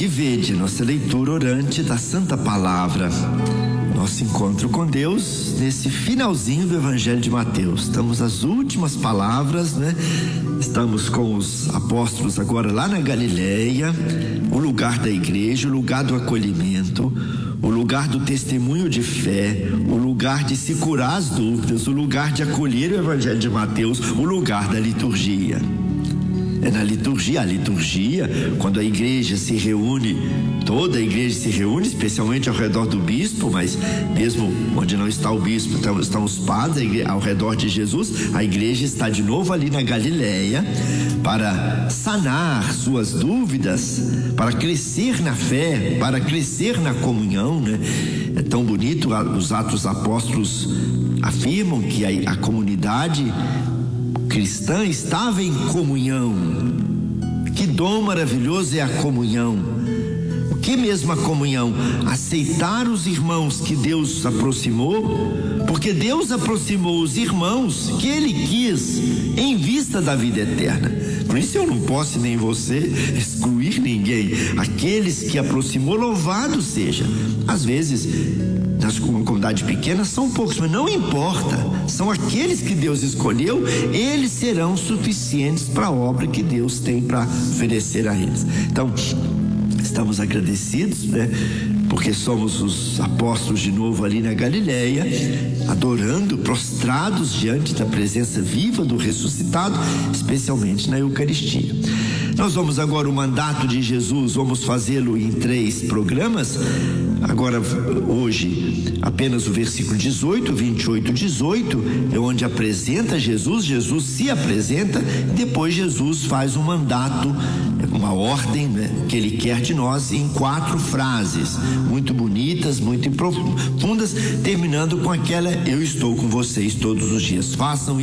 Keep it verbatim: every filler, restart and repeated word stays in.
Vinde e vede, nossa leitura orante da Santa Palavra. Nosso encontro com Deus nesse finalzinho do Evangelho de Mateus. Estamos às últimas palavras, né? Estamos com os apóstolos agora lá na Galileia, o lugar da igreja, o lugar do acolhimento, o lugar do testemunho de fé, o lugar de se curar as dúvidas, o lugar de acolher o Evangelho de Mateus, o lugar da liturgia. É na liturgia, a liturgia, quando a igreja se reúne, toda a igreja se reúne, especialmente ao redor do bispo, mas mesmo onde não está o bispo, estão, estão os padres ao redor de Jesus, a igreja está de novo ali na Galileia para sanar suas dúvidas, para crescer na fé, para crescer na comunhão, né? É tão bonito, os Atos Apóstolos afirmam que a, a comunidade cristã estava em comunhão. Que dom maravilhoso é a comunhão. O que mesmo a comunhão? Aceitar os irmãos que Deus aproximou, porque Deus aproximou os irmãos que Ele quis em vista da vida eterna. Por isso eu não posso nem você excluir ninguém. Aqueles que aproximou, louvado seja. Às vezes nas comunidades pequenas são poucos, mas não importa, são aqueles que Deus escolheu, eles serão suficientes para a obra que Deus tem para oferecer a eles. Então, estamos agradecidos, né? Porque somos os apóstolos de novo ali na Galileia, adorando, prostrados diante da presença viva do ressuscitado, especialmente na Eucaristia. Nós vamos agora, o mandato de Jesus, vamos fazê-lo em três programas. Agora, hoje, apenas o versículo dezoito, vinte e oito, dezoito, é onde apresenta Jesus, Jesus se apresenta, e depois Jesus faz um mandato, uma ordem, né, que Ele quer de nós em quatro frases, muito bonitas, muito profundas, terminando com aquela: eu estou com vocês todos os dias, façam